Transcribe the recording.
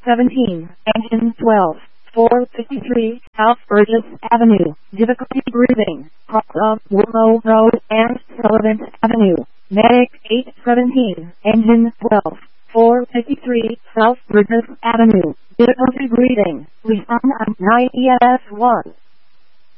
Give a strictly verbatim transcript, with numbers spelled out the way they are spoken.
seventeen, engine twelve, four fifty-three, South Burgess Avenue, difficulty breathing, Crossroad, Willow Road, and Sullivan Avenue, medic eight seventeen, engine twelve, four fifty-three, South Burgess Avenue, difficulty breathing, respond on nine E M S one.